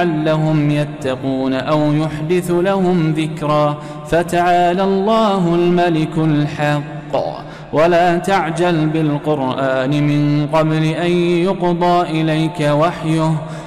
لعلهم يتقون أو يحدث لهم ذكرا. فتعالى الله الملك الحق ولا تعجل بالقرآن من قبل أن يقضى إليك وحيه